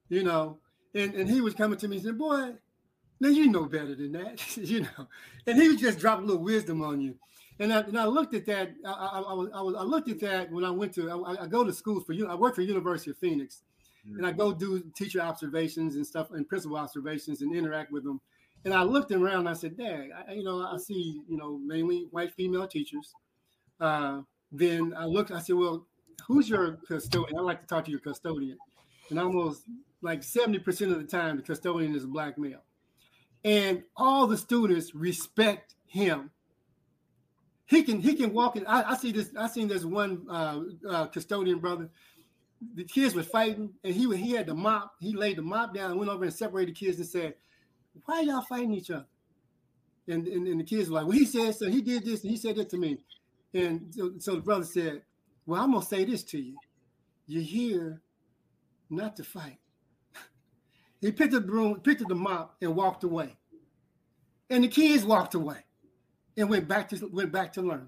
you know, and he was coming to me and said, boy, now you know better than that, you know, and he would just drop a little wisdom on you. And I looked at that. I looked at that when I went to. I go to schools for you. I work for University of Phoenix, and I go do teacher observations and stuff, and principal observations, and interact with them. And I looked around. And I said, "Dang, I see, mainly white female teachers." Then I looked. I said, "Well, who's your custodian? I'd like to talk to your custodian." And almost like 70% of the time, the custodian is a black male, and all the students respect him. He can walk in. I see this. I seen this one custodian brother. The kids were fighting, and he had the mop. He laid the mop down and went over and separated the kids and said, "Why are y'all fighting each other?" And the kids were like, "Well, he said so. He did this, and he said that to me." And so the brother said, "Well, I'm gonna say this to you. You're here not to fight." He picked up the mop, and walked away. And the kids walked away. And went back to learning.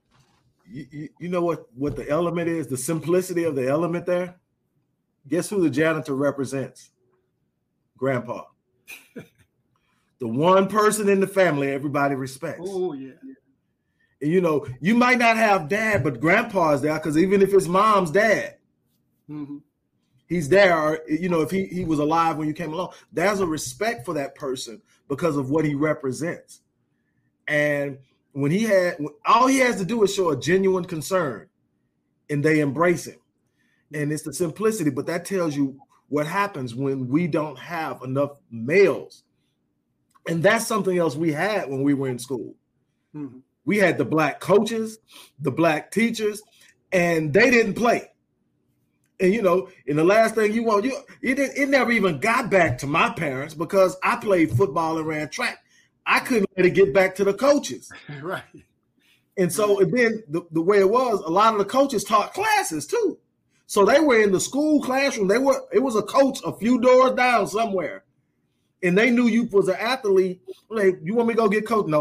You know what the element is? The simplicity of the element there. Guess who the janitor represents? Grandpa. The one person in the family everybody respects. Oh yeah. And you might not have dad, but grandpa is there because even if it's mom's dad, he's there. Or, if he was alive when you came along, there's a respect for that person because of what he represents. And when all he has to do is show a genuine concern, and they embrace him. And it's the simplicity, but that tells you what happens when we don't have enough males. And that's something else we had when we were in school. Mm-hmm. We had the black coaches, the black teachers, and they didn't play. And, and the last thing you want, it never even got back to my parents because I played football and ran track. I couldn't let it get back to the coaches. Right. And so then the way it was, a lot of the coaches taught classes too. So they were in the school classroom. It was a coach a few doors down somewhere. And they knew you was an athlete. Like, you want me to go get coach? No,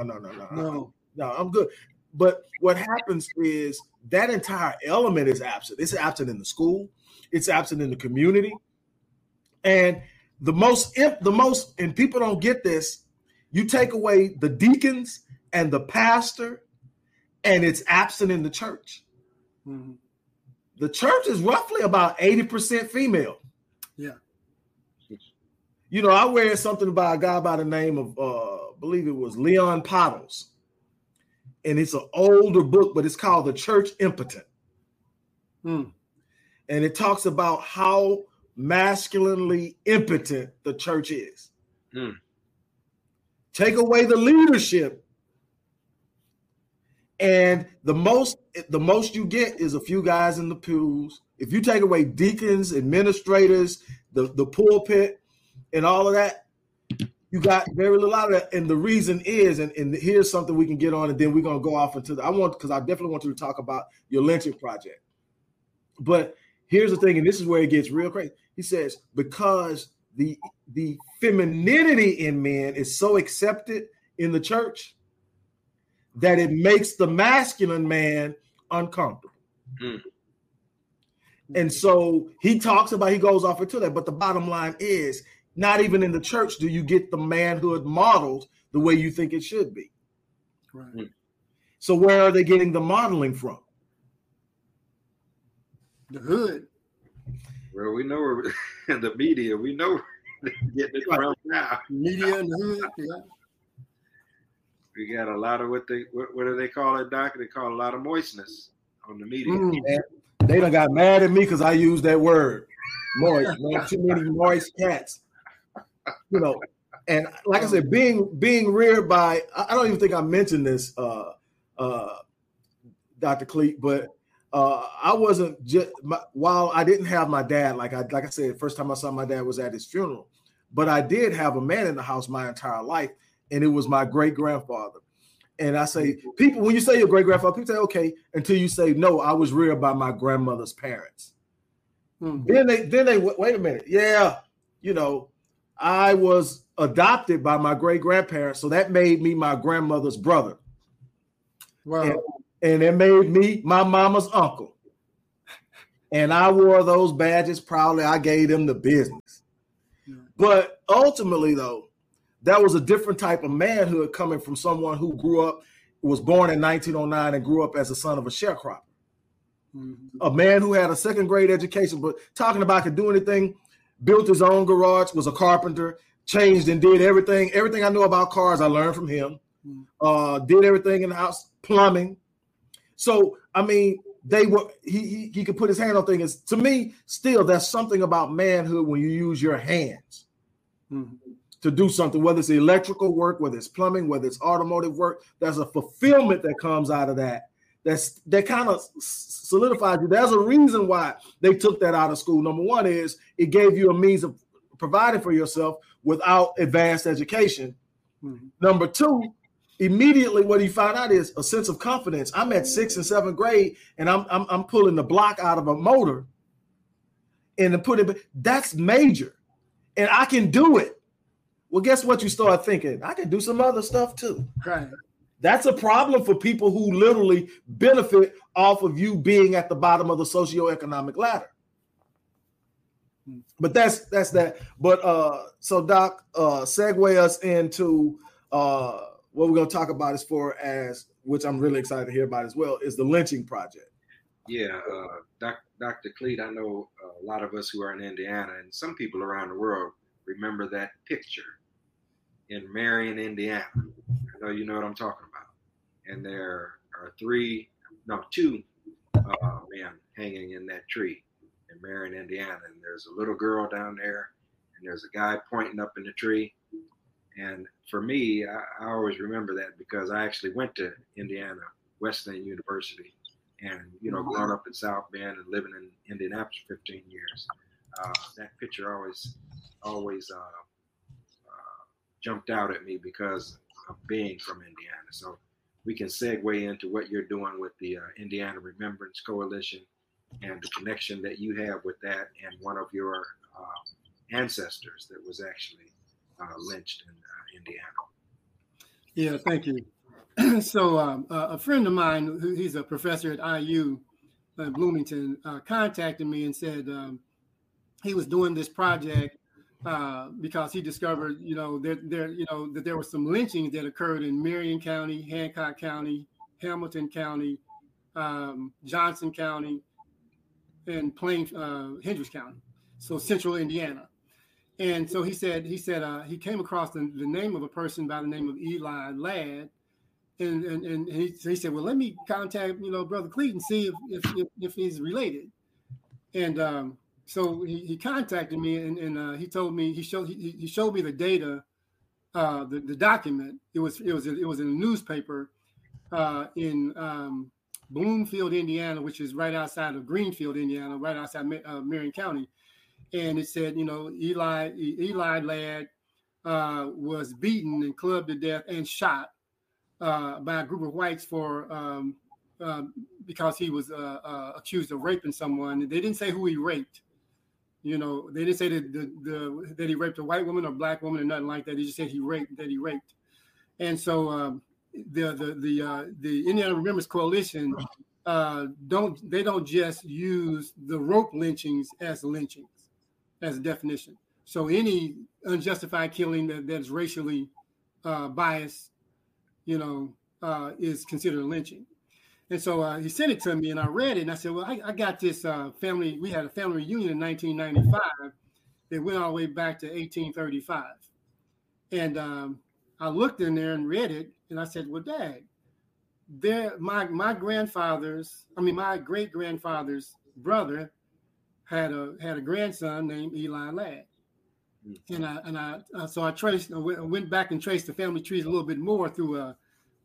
I'm good. But what happens is that entire element is absent. It's absent in the school. It's absent in the community. And the most, and people don't get this, you take away the deacons and the pastor, and it's absent in the church. Mm-hmm. The church is roughly about 80% female. Yeah. I read something by a guy by the name of, I believe it was Leon Pottles. And it's an older book, but it's called The Church Impotent. And it talks about how masculinely impotent the church is. Take away the leadership, and the most you get is a few guys in the pews. If you take away deacons, administrators, the pulpit, and all of that, you got very little out of that. And the reason is, and here's something we can get on, and then we're gonna go off into because I definitely want you to talk about your lynching project. But here's the thing, and this is where it gets real crazy. He says, because the femininity in men is so accepted in the church that it makes the masculine man uncomfortable. And so he goes off into that. But the bottom line is, not even in the church do you get the manhood modeled the way you think it should be. Right. So where are they getting the modeling from? The hood. Well, we know where the media, we know getting it from now. Media and the hood, yeah. We got a lot of what do they call it, Doc? They call a lot of moistness on the media. They done got mad at me because I used that word. Moist. Too many moist cats. And like I said, being reared by, I don't even think I mentioned this, Dr. Cleet, but I wasn't just, while I didn't have my dad, like I said, the first time I saw my dad was at his funeral, but I did have a man in the house my entire life, and it was my great grandfather. And I say, people, when you say your great grandfather, people say, okay, until you say, no, I was reared by my grandmother's parents. Then they wait a minute. Yeah, I was adopted by my great grandparents, so that made me my grandmother's brother. Wow. And it made me my mama's uncle. And I wore those badges proudly. I gave them the business. But ultimately, though, that was a different type of manhood coming from someone who was born in 1909 and grew up as a son of a sharecropper. Mm-hmm. A man who had a second grade education, but talking about could do anything, built his own garage, was a carpenter, changed and did everything. Everything I know about cars, I learned from him. Mm-hmm. Did everything in the house, plumbing. So, I mean, he could put his hand on things. To me, still, there's something about manhood when you use your hands to do something, whether it's electrical work, whether it's plumbing, whether it's automotive work. There's a fulfillment that comes out of that. That kind of solidifies you. There's a reason why they took that out of school. Number one is it gave you a means of providing for yourself without advanced education. Mm-hmm. Number two, immediately what he found out is a sense of confidence. I'm at 6th and 7th grade, and I'm pulling the block out of a motor, and that's major, and I can do it. Well, guess what? You start thinking I can do some other stuff too. Right. That's a problem for people who literally benefit off of you being at the bottom of the socioeconomic ladder. But that's that. But so Doc, segue us into what we're going to talk about which I'm really excited to hear about as well, is the lynching project. Yeah, Dr. Cleet, I know a lot of us who are in Indiana and some people around the world remember that picture in Marion, Indiana. I know you know what I'm talking about. And there are two men hanging in that tree in Marion, Indiana. And there's a little girl down there, and there's a guy pointing up in the tree. And for me, I always remember that because I actually went to Indiana Wesleyan University, and growing up in South Bend and living in Indianapolis for 15 years, that picture always jumped out at me because of being from Indiana. So we can segue into what you're doing with the Indiana Remembrance Coalition and the connection that you have with that and one of your ancestors that was actually lynched in Indiana. Yeah, thank you. So a friend of mine, he's a professor at IU Bloomington, contacted me and said he was doing this project because he discovered, that there were some lynchings that occurred in Marion County, Hancock County, Hamilton County, Johnson County, and Hendricks County, so central Indiana. And so he said he came across the name of a person by the name of Eli Ladd, and he said, well, let me contact Brother Cleet and see if he's related. And so he contacted me, and he told me he showed me the data, the document. It was in a newspaper in Bloomfield, Indiana, which is right outside of Greenfield, Indiana, right outside Marion County. And it said, Eli Ladd was beaten and clubbed to death and shot by a group of whites because he was accused of raping someone. They didn't say who he raped. They didn't say that he raped a white woman or black woman or nothing like that. He just said he raped. And so the Indiana Remembrance Coalition don't just use the rope lynchings as lynchings, as a definition. So any unjustified killing that's racially biased, is considered lynching. And so he sent it to me, and I read it, and I said, well, I got this family. We had a family reunion in 1995 that went all the way back to 1835. And I looked in there and read it, and I said, well, Dad, my great-grandfather's brother had a grandson named Eli Ladd. And so I went back and traced the family trees a little bit more through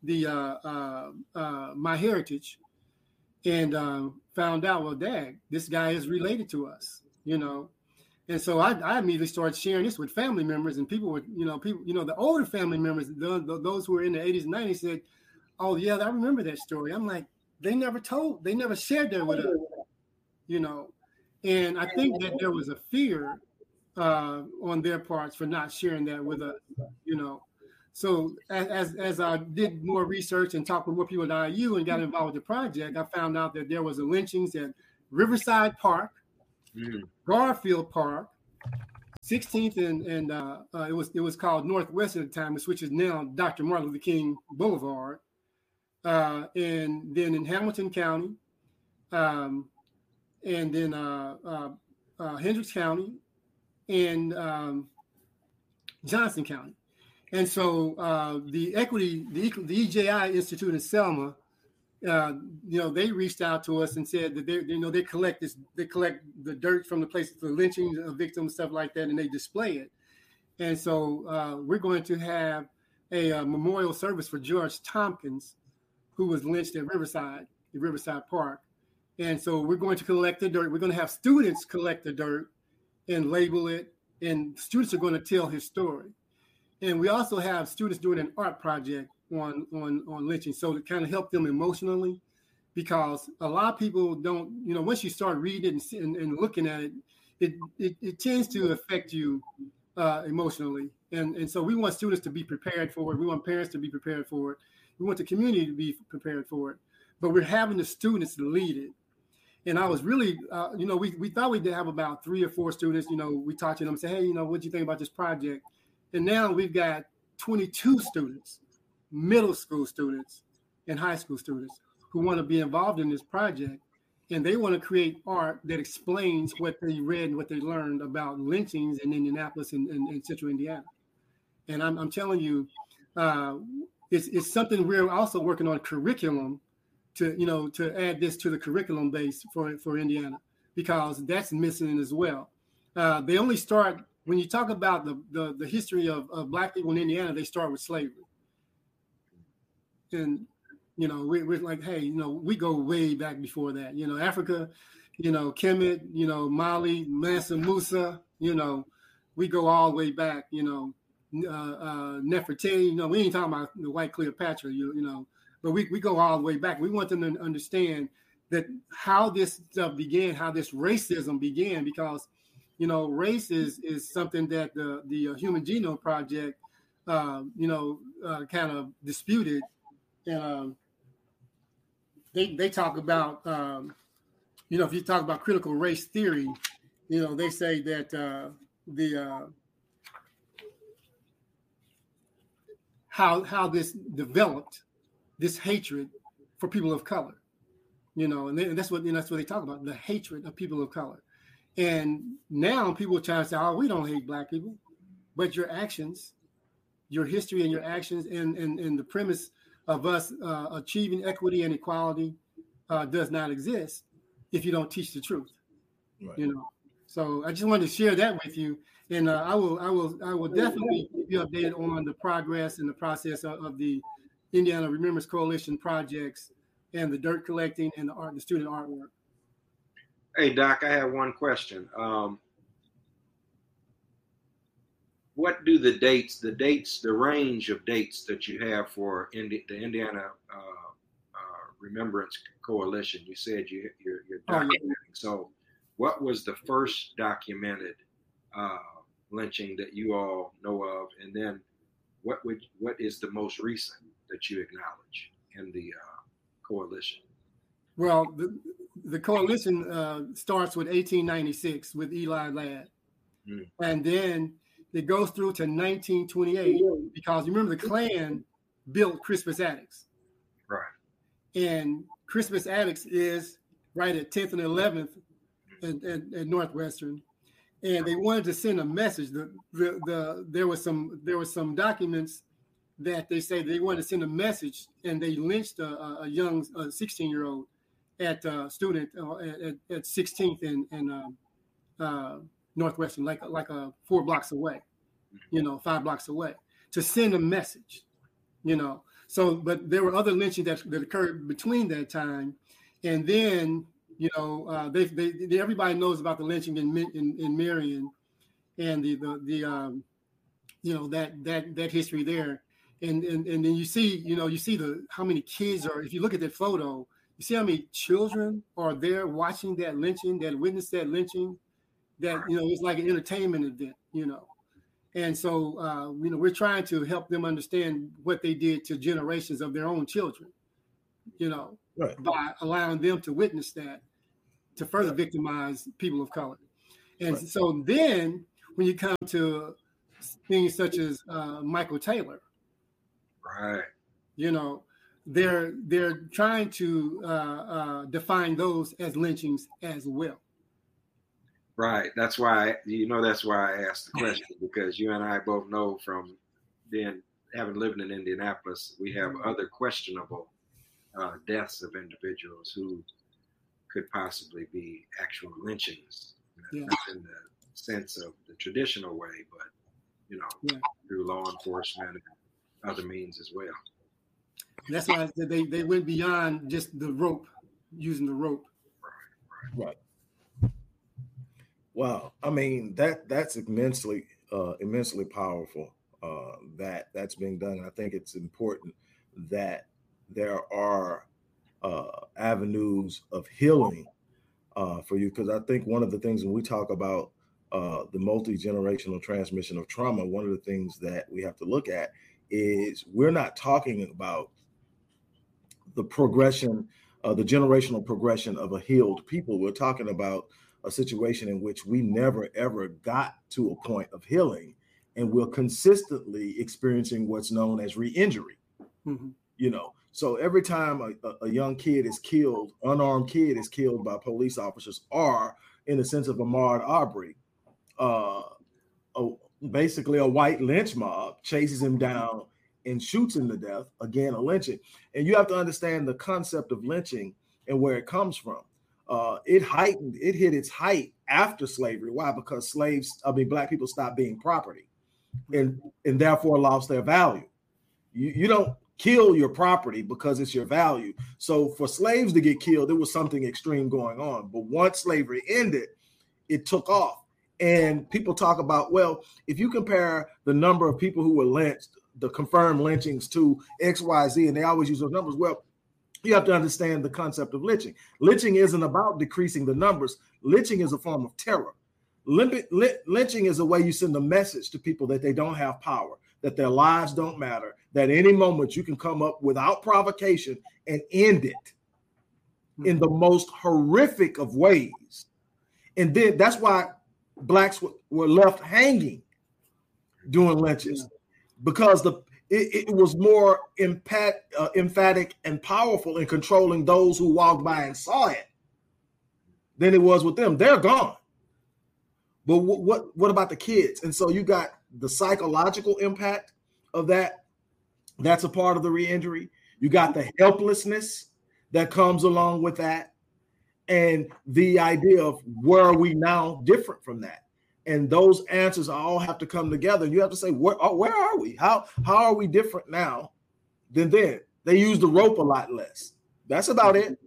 My Heritage, and found out, well, Dad, this guy is related to us, And so I immediately started sharing this with family members, and people were, the older family members, those who were in the 80s and 90s said, oh yeah, I remember that story. I'm like, they never shared that with us, And I think that there was a fear on their parts for not sharing that with us, So as I did more research and talked with more people at IU and got involved with the project, I found out that there was a lynchings that Riverside Park, Mm. Garfield Park, 16th and it was called Northwestern at the time, which is now Dr. Martin Luther King Boulevard, and then in Hamilton County, and then Hendricks County, and Johnson County. And so the EJI Institute in Selma, they reached out to us and said that they collect the dirt from the places for lynching victims, stuff like that, and they display it. And so we're going to have a memorial service for George Tompkins, who was lynched at Riverside Park. And so we're going to collect the dirt. We're going to have students collect the dirt and label it, and students are going to tell his story. And we also have students doing an art project on lynching, so to kind of help them emotionally, because a lot of people don't, once you start reading it and looking at it, it tends to affect you emotionally. And so we want students to be prepared for it. We want parents to be prepared for it. We want the community to be prepared for it. But we're having the students lead it. And I was really, we thought we'd have about 3 or 4 students. We talked to them and said, hey, what do you think about this project? And now we've got 22 students, middle school students and high school students, who want to be involved in this project. And they want to create art that explains what they read and what they learned about lynchings in Indianapolis and Central Indiana. And I'm telling you, it's something we're also working on curriculum to add this to the curriculum base for Indiana, because that's missing as well. They only start, when you talk about the history of Black people in Indiana, they start with slavery. And, we're like, hey, we go way back before that. Africa, Kemet, Mali, Mansa Musa, we go all the way back, Nefertiti, we ain't talking about the white Cleopatra, but we go all the way back. We want them to understand that how this stuff began, how this racism began, because race is something that the Human Genome Project, kind of disputed. And they talk about, if you talk about critical race theory, they say that how this developed, this hatred for people of color, and that's what they talk about, the hatred of people of color. And now people are trying to say, oh, we don't hate Black people, but your actions, your history and your actions and the premise of us achieving equity and equality does not exist if you don't teach the truth. Right. So I just wanted to share that with you, and I will definitely keep you updated on the progress and the process of the Indiana Remembrance Coalition projects and the dirt collecting and the student artwork. Hey, Doc, I have one question. What do the range of dates that you have for the Indiana Remembrance Coalition? You said you're documenting. Oh, yeah. So what was the first documented lynching that you all know of? And then what is the most recent that you acknowledge in the coalition? Well, the coalition starts with 1896 with Eli Ladd. And then it goes through to 1928, because you remember the Klan built Crispus Attucks. Right. And Crispus Attucks is right at 10th and 11th at Northwestern. And they wanted to send a message. There was some documents that they say they wanted to send a message, and they lynched a young 16-year-old at student at 16th and Northwestern, like 4 blocks away, 5 blocks away, to send a message, So, but there were other lynchings that occurred between that time, and then they everybody knows about the lynching in Marion, and the that history there, and then you see how many kids are. If you look at that photo, you see how many children are there watching that lynching, that witnessed that lynching. That it's like an entertainment event, and so we're trying to help them understand what they did to generations of their own children, right, by allowing them to witness that. to further victimize people of color. And so then when you come to things such as Michael Taylor, right, you know, they're trying to define those as lynchings as well. Right. That's why I asked the question, because you and I both know from having lived in Indianapolis, we have other questionable deaths of individuals who could possibly be actual lynchings, not in the sense of the traditional way, but through law enforcement and other means as well. That's why they went beyond just the rope, using the rope. Right. Wow, I mean that's immensely powerful that's being done. I think it's important that there are avenues of healing for you, because I think one of the things when we talk about the multi-generational transmission of trauma, one of the things that we have to look at is we're not talking about the progression, the generational progression of a healed people. We're talking about a situation in which we never ever got to a point of healing, and we're consistently experiencing what's known as re-injury. Mm-hmm. You know, so every time a young kid is killed, unarmed kid is killed by police officers, or in the sense of Ahmaud Arbery, basically a white lynch mob chases him down and shoots him to death, again, a lynching. And you have to understand the concept of lynching and where it comes from. It hit its height after slavery. Why? Because Black people stopped being property and therefore lost their value. You don't kill your property because it's your value. So for slaves to get killed, there was something extreme going on. But once slavery ended, it took off. And people talk about, well, if you compare the number of people who were lynched, the confirmed lynchings to XYZ, and they always use those numbers. Well, you have to understand the concept of lynching. Lynching isn't about decreasing the numbers. Lynching is a form of terror. Lynching is a way you send a message to people that they don't have power, that their lives don't matter, that any moment you can come up without provocation and end it in the most horrific of ways. And then that's why Blacks were left hanging during lynches, because it was more emphatic and powerful in controlling those who walked by and saw it than it was with them. They're gone. But what about the kids? And so you got the psychological impact of that. That's a part of the re-injury. You got the helplessness that comes along with that. And the idea of where are we now different from that? And those answers all have to come together. And you have to say, where are we? How are we different now than then? They use the rope a lot less. That's about it.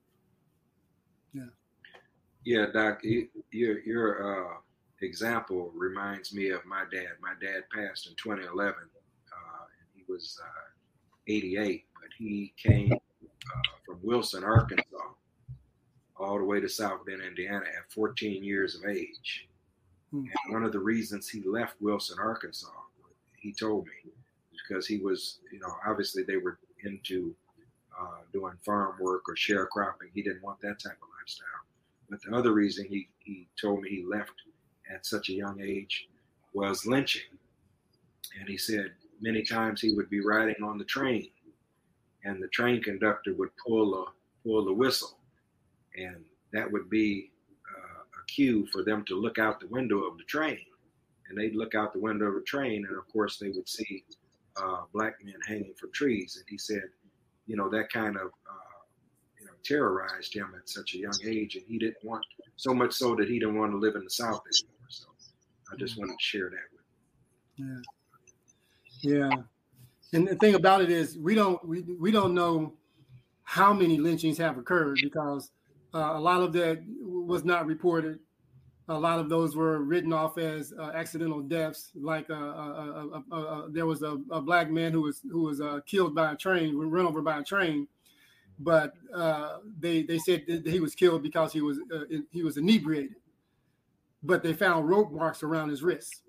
Yeah, Doc, your example reminds me of my dad. My dad passed in 2011. He was 88, but he came from Wilson, Arkansas, all the way to South Bend, Indiana at 14 years of age. And one of the reasons he left Wilson, Arkansas, he told me, because he was, obviously they were into doing farm work or sharecropping. He didn't want that type of lifestyle. But the other reason he told me he left at such a young age was lynching. And he said many times he would be riding on the train, and the train conductor would pull the whistle, and that would be a cue for them to look out the window of the train. And they'd look out the window of the train, and of course they would see Black men hanging from trees. And he said, that kind of terrorized him at such a young age, and he didn't want, so much so that he didn't want to live in the South anymore. So I just wanted to share that with you. Yeah. And the thing about it is we don't know how many lynchings have occurred, because a lot of that was not reported. A lot of those were written off as accidental deaths. Like there was a Black man who was killed by a train, run over by a train, but they said that he was killed because he was inebriated. But they found rope marks around his wrists.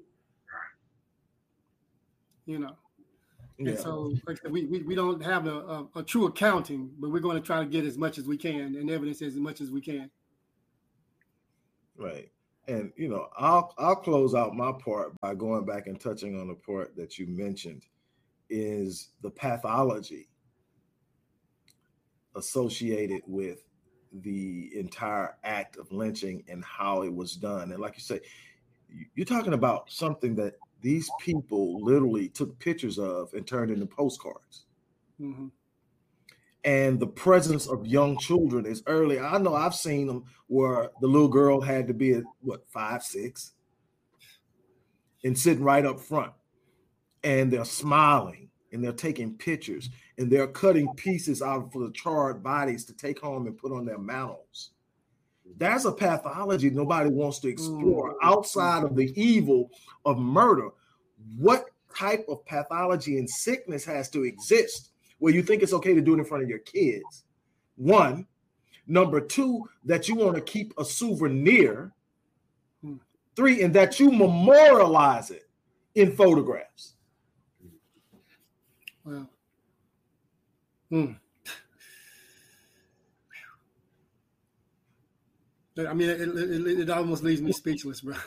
Yeah. And so like, we don't have a true accounting, but we're going to try to get as much as we can and evidence as much as we can. Right. And I'll close out my part by going back and touching on the part that you mentioned is the pathology associated with the entire act of lynching and how it was done. And like you say, you're talking about something that these people literally took pictures of and turned into postcards. Mm-hmm. And the presence of young children is early. I know I've seen them where the little girl had to be 5, 6, and sitting right up front, and they're smiling and they're taking pictures and they're cutting pieces out of the charred bodies to take home and put on their mantles. That's a pathology nobody wants to explore outside of the evil of murder. What type of pathology and sickness has to exist where you think it's okay to do it in front of your kids? One. Number two, that you want to keep a souvenir. 3, and that you memorialize it in photographs. Wow. I mean, it almost leaves me speechless, bro.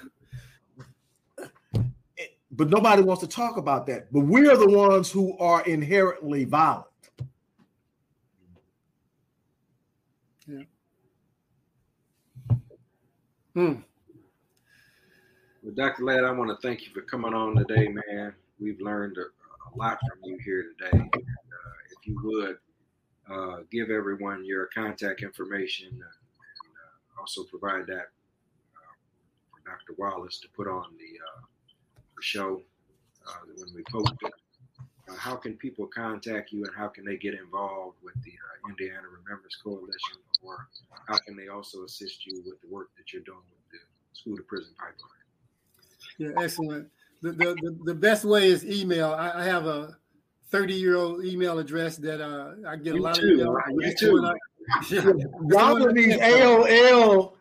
But nobody wants to talk about that. But we're the ones who are inherently violent. Yeah. Well, Dr. Ladd, I want to thank you for coming on today, man. We've learned a lot from you here today. And, if you would, give everyone your contact information and also provide that for Dr. Wallace to put on the show when we post it. How can people contact you and how can they get involved with the Indiana Remembrance Coalition, or how can they also assist you with the work that you're doing with the school to prison pipeline? Yeah, excellent. The best way is email. I have a 30-year-old email address that I get a lot of email. You too. Y'all of these AOL.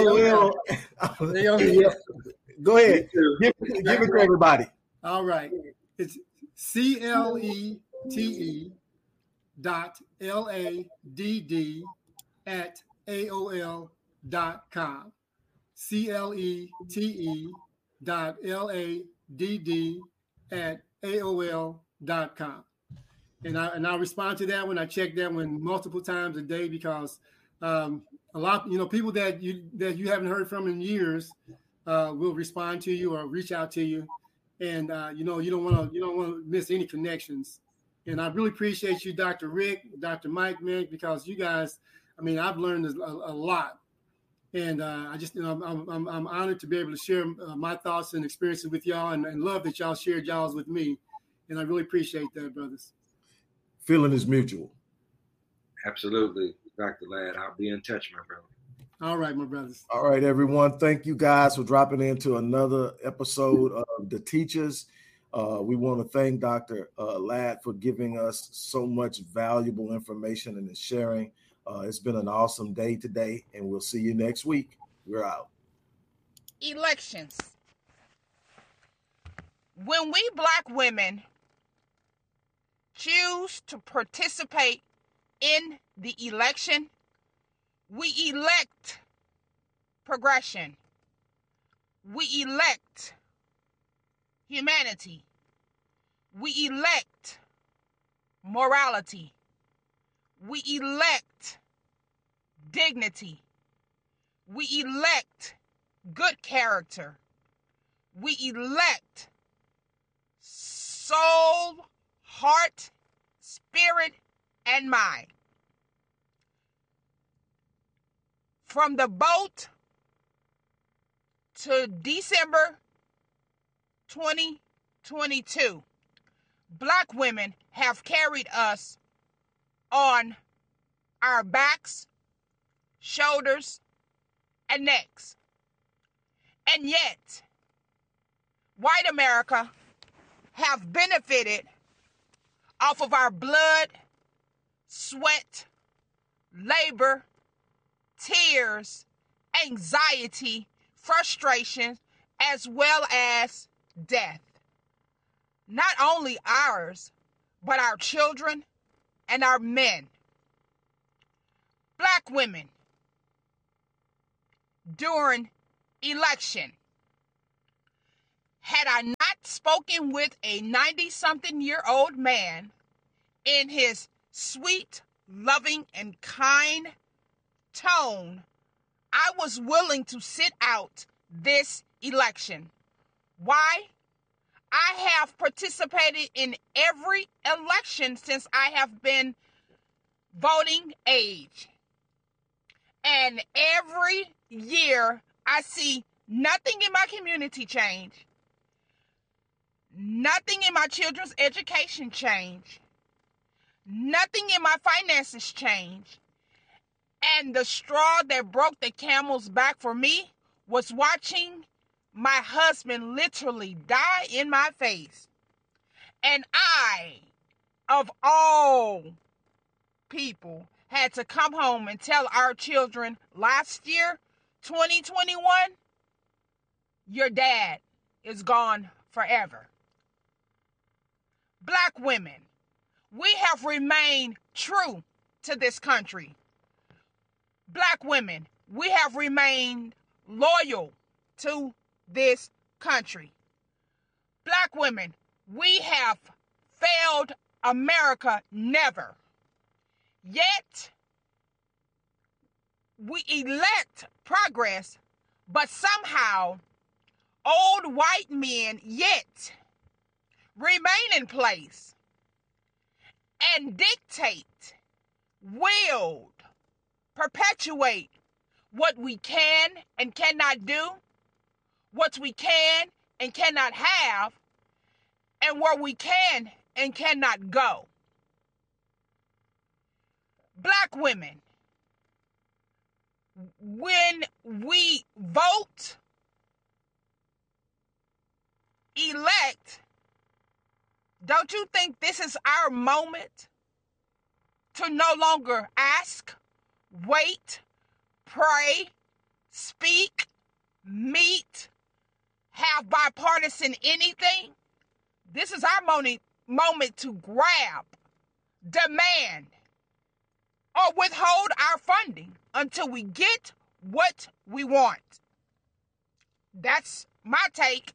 Go ahead. Give it to everybody. All right. It's CLETE.LADD@AOL.com. CLETE.LADD@AOL.com. And I respond to that when I check that one multiple times a day, because a lot, people that you haven't heard from in years will respond to you or reach out to you, and you don't want to miss any connections. And I really appreciate you, Dr. Rick, Dr. Mike, man, because you guys, I mean, I've learned a lot, and I just, I'm honored to be able to share my thoughts and experiences with y'all, and love that y'all shared y'all's with me, and I really appreciate that, brothers. Feeling is mutual. Absolutely, Dr. Ladd. I'll be in touch, my brother. All right, my brothers. All right, everyone. Thank you guys for dropping into another episode of The Teachers. We want to thank Dr. Ladd for giving us so much valuable information and sharing. It's been an awesome day today, and we'll see you next week. We're out. Elections. When we Black women choose to participate in the election, we elect progression. We elect humanity. We elect morality. We elect dignity. We elect good character. We elect soul, heart, spirit, and mind. From the vote to December 2022, Black women have carried us on our backs, shoulders, and necks. And yet, white America have benefited off of our blood, sweat, labor, tears, anxiety, frustration, as well as death. Not only ours, but our children and our men. Black women, during election, had I not spoken with a 90-something-year-old man in his sweet, loving, and kind tone, I was willing to sit out this election. Why? I have participated in every election since I have been voting age. And every year I see nothing in my community change. Nothing in my children's education change. Nothing in my finances change. And the straw that broke the camel's back for me was watching my husband literally die in my face. And I, of all people, had to come home and tell our children last year, 2021, your dad is gone forever. Black women, we have remained true to this country. Black women, we have remained loyal to this country. Black women, we have failed America never. Yet, we elect progress, but somehow old white men yet remain in place and dictate, wield, perpetuate what we can and cannot do, what we can and cannot have, and where we can and cannot go. Black women, when we vote, elect, don't you think this is our moment to no longer ask, wait, pray, speak, meet, have bipartisan anything? This is our moment to grab, demand, or withhold our funding until we get what we want. That's my take.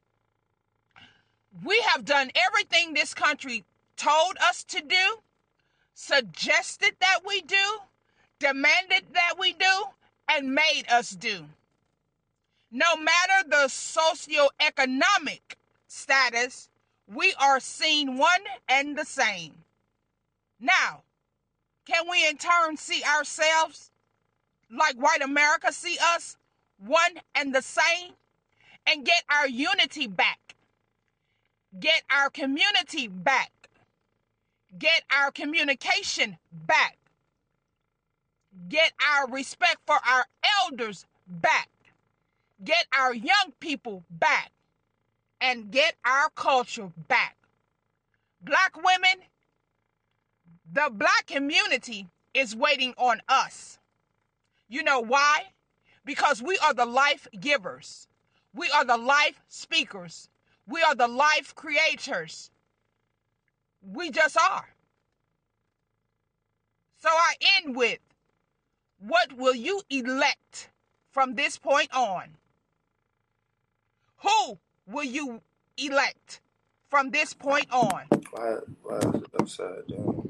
We have done everything this country told us to do, suggested that we do, demanded that we do, and made us do. No matter the socioeconomic status, we are seen one and the same. Now, can we in turn see ourselves like white America see us, one and the same, and get our unity back? Get our community back. Get our communication back. Get our respect for our elders back. Get our young people back. And get our culture back. Black women, the black community is waiting on us. You know why? Because we are the life givers. We are the life speakers. We are the life creators. We just are. So I end with, what will you elect from this point on? Who will you elect from this point on? Why is it upside down?